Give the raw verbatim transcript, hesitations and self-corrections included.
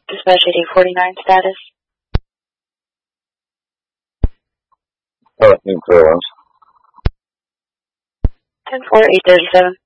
Dispatch eighty forty-nine status. Uh, in clearance. ten four, eight thirty-seven.